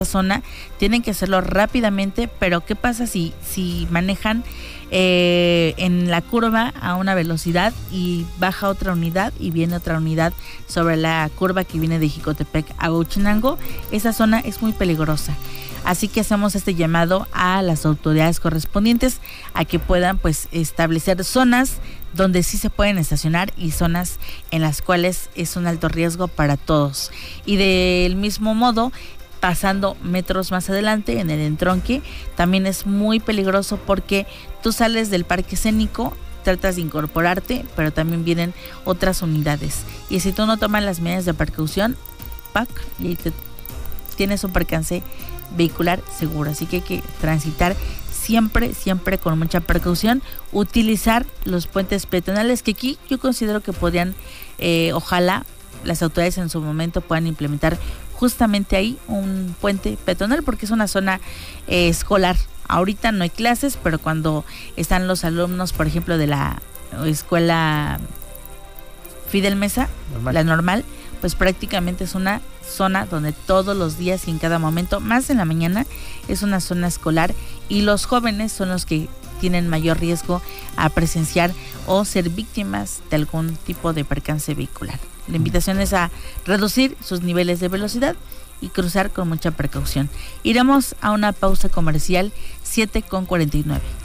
zona, tienen que hacerlo rápidamente, pero ¿qué pasa si manejan en la curva a una velocidad y baja otra unidad y viene otra unidad sobre la curva que viene de Jicotepec a Huachinango? Esa zona es muy peligrosa. Así que hacemos este llamado a las autoridades correspondientes a que puedan pues establecer zonas donde sí se pueden estacionar y zonas en las cuales es un alto riesgo para todos. Y del mismo modo, pasando metros más adelante en el entronque, también es muy peligroso porque tú sales del parque escénico, tratas de incorporarte, pero también vienen otras unidades. Y si tú no tomas las medidas de precaución, y ahí tienes un percance vehicular seguro. Así que hay que transitar siempre con mucha precaución, utilizar los puentes peatonales, que aquí yo considero que podrían, ojalá las autoridades en su momento puedan implementar justamente ahí un puente peatonal, porque es una zona escolar. Ahorita no hay clases, pero cuando están los alumnos, por ejemplo, de la escuela Fidel Mesa, la normal, pues prácticamente es una zona donde todos los días y en cada momento, más en la mañana, es una zona escolar y los jóvenes son los que tienen mayor riesgo a presenciar o ser víctimas de algún tipo de percance vehicular. La invitación es a reducir sus niveles de velocidad y cruzar con mucha precaución. Iremos a una pausa comercial, 7:49.